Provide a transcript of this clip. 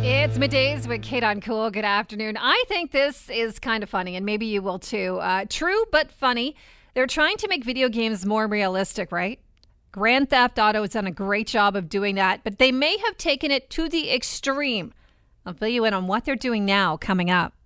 It's middays with Kate on Cool. Good afternoon. I think this is kind of funny, and maybe you will too. True but funny. They're trying to make video games more realistic, right? Grand Theft Auto has done a great job of doing that, but they may have taken it to the extreme. I'll fill you in on what they're doing now coming up.